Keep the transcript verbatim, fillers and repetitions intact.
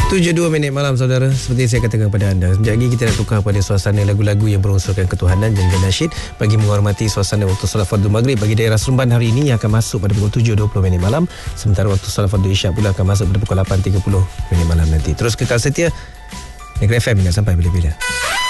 tujuh dua minit malam saudara. Seperti saya katakan kepada anda, sekejap lagi kita nak tukar pada suasana lagu-lagu yang berunsurkan ketuhanan dan juga nasyid bagi menghormati suasana waktu solat fardu maghrib bagi daerah Seremban hari ini yang akan masuk pada pukul tujuh dua puluh minit malam. Sementara waktu solat fardu isyak pula akan masuk pada pukul lapan tiga puluh minit malam nanti. Terus kekal setia Negeri F M hingga sampai bila-bila.